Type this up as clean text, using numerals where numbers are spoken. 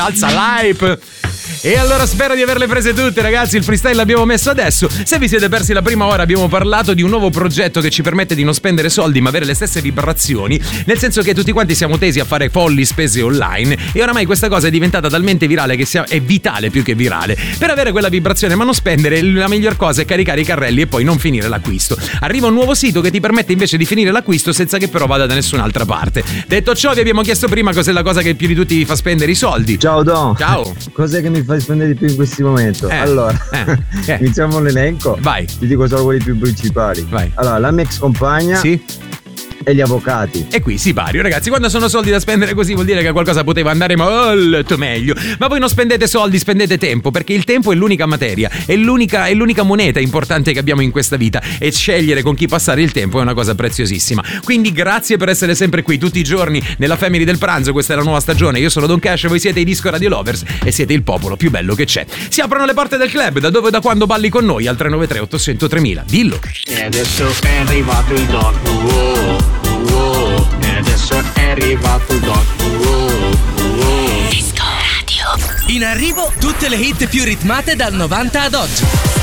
alza l'hype. E allora spero di averle prese tutte, ragazzi. Il freestyle l'abbiamo messo adesso. Se vi siete persi la prima ora, abbiamo parlato di un nuovo progetto che ci permette di non spendere soldi ma avere le stesse vibrazioni, nel senso che tutti quanti siamo tesi a fare folli spese online e oramai questa cosa è diventata talmente virale che è vitale più che virale. Per avere quella vibrazione ma non spendere, la miglior cosa è caricare i carrelli e poi non finire l'acquisto. Arriva un nuovo sito che ti permette invece di finire l'acquisto senza che però vada da nessun'altra parte. Detto ciò, vi abbiamo chiesto prima cos'è la cosa che più di tutti vi fa spendere i soldi. Ciao Don. Ciao. Cos'è che mi fai spendere di più in questi momenti? Allora, iniziamo l'elenco. Vai. Ti dico solo quelli più principali. Vai. Allora, la mia ex compagna. Sì. E gli avvocati. E qui si pari, ragazzi, quando sono soldi da spendere così vuol dire che qualcosa poteva andare molto meglio. Ma voi non spendete soldi, spendete tempo, perché il tempo è l'unica materia, è l'unica moneta importante che abbiamo in questa vita, e scegliere con chi passare il tempo è una cosa preziosissima. Quindi grazie per essere sempre qui tutti i giorni nella Family del Pranzo. Questa è la nuova stagione. Io sono Don Cash, voi siete i Disco Radio Lovers e siete il popolo più bello che c'è. Si aprono le porte del club, da dove e da quando balli con noi, al 393 800 3000. Dillo. E adesso è arrivato il Don. E adesso è arrivato il Don. Disco Radio. In arrivo tutte le hit più ritmate dal 90 ad oggi.